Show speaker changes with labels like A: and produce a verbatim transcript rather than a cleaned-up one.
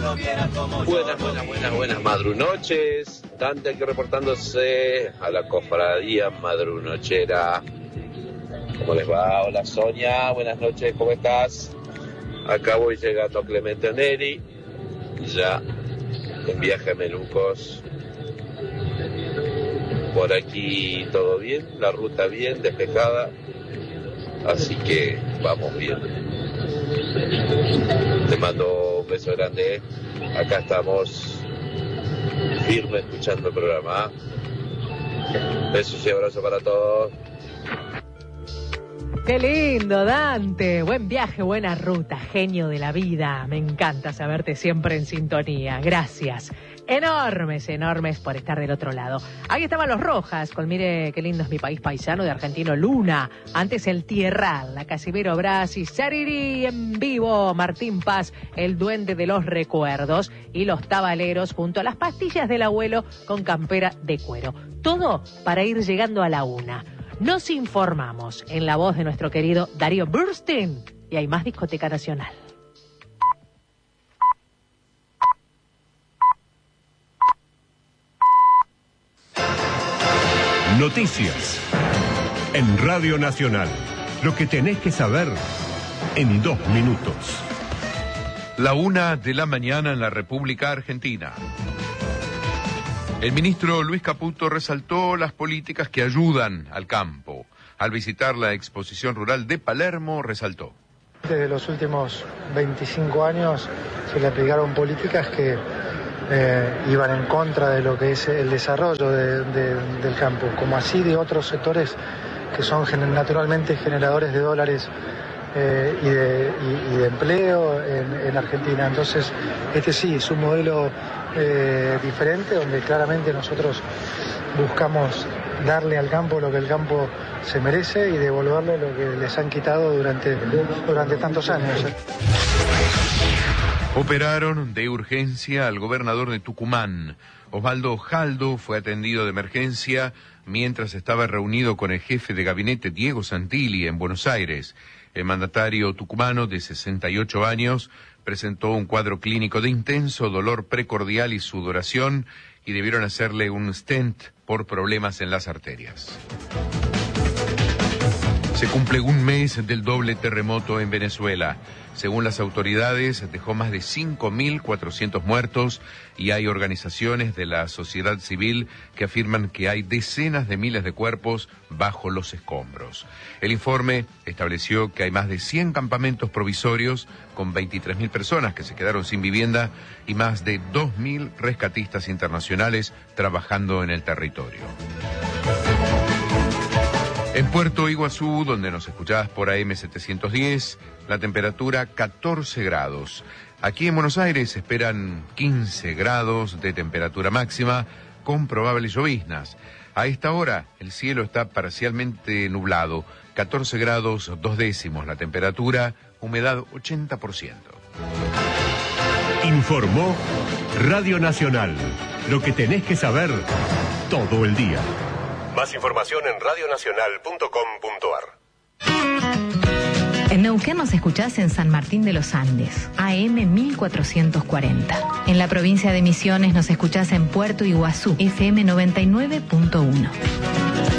A: Buenas, buenas, buenas, buenas madrunoches. Dante aquí reportándose a la cofradía madrunochera. ¿Cómo les va? Hola Sonia, buenas noches, ¿cómo estás? Acá voy llegando a Clemente Neri, ya en viaje a Melucos. Por aquí todo bien, la ruta bien, despejada, así que vamos bien. Te mando un beso grande, acá estamos firme escuchando el programa. Besos y abrazos para todos.
B: Qué lindo, Dante. Buen viaje, buena ruta, genio de la vida. Me encanta saberte siempre en sintonía. Gracias. Enormes, enormes por estar del otro lado. Ahí estaban los Rojas, con Mire qué lindo es mi país paisano, de Argentino Luna. Antes el Tierral, la Casimiro Brasi, Sariri en vivo, Martín Paz, el duende de los recuerdos, y los Tabaleros junto a las pastillas del abuelo con campera de cuero. Todo para ir llegando a la una. Nos informamos en la voz de nuestro querido Darío Burstein, y hay más Discoteca Nacional.
C: Noticias en Radio Nacional. Lo que tenés que saber en dos minutos.
D: La una de la mañana en la República Argentina. El ministro Luis Caputo resaltó las políticas que ayudan al campo. Al visitar la exposición rural de Palermo, resaltó:
E: desde los últimos veinticinco años se le aplicaron políticas que eh, iban en contra de lo que es el desarrollo de, de, del campo, como así de otros sectores que son gener, naturalmente generadores de dólares eh, y, de, y, y de empleo en, en Argentina. Entonces, este sí es un modelo eh, diferente, donde claramente nosotros buscamos darle al campo lo que el campo se merece y devolverle lo que les han quitado durante, durante tantos años.
D: Operaron de urgencia al gobernador de Tucumán. Osvaldo Jaldo fue atendido de emergencia mientras estaba reunido con el jefe de gabinete Diego Santilli en Buenos Aires. El mandatario tucumano de sesenta y ocho años presentó un cuadro clínico de intenso dolor precordial y sudoración y debieron hacerle un stent por problemas en las arterias. Se cumple un mes del doble terremoto en Venezuela. Según las autoridades, dejó más de cinco mil cuatrocientos muertos y hay organizaciones de la sociedad civil que afirman que hay decenas de miles de cuerpos bajo los escombros. El informe estableció que hay más de cien campamentos provisorios con veintitrés mil personas que se quedaron sin vivienda y más de dos mil rescatistas internacionales trabajando en el territorio. En Puerto Iguazú, donde nos escuchás por A M setecientos diez, la temperatura catorce grados. Aquí en Buenos Aires se esperan quince grados de temperatura máxima con probables lloviznas. A esta hora el cielo está parcialmente nublado, catorce grados dos décimos la temperatura, humedad ochenta por ciento.
C: Informó Radio Nacional. Lo que tenés que saber todo el día. Más información en radionacional punto com punto ar.
F: En Neuquén nos escuchás en San Martín de los Andes, A M mil cuatrocientos cuarenta. En la provincia de Misiones nos escuchás en Puerto Iguazú, F M noventa y nueve punto uno.